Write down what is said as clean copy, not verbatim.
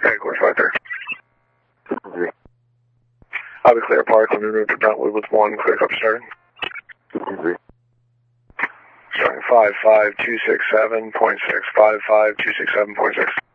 Okay, course right there. I'll be clear Parkland en route to Brentwood with 1, clear up starting. Starting 55267.6, 55267.6.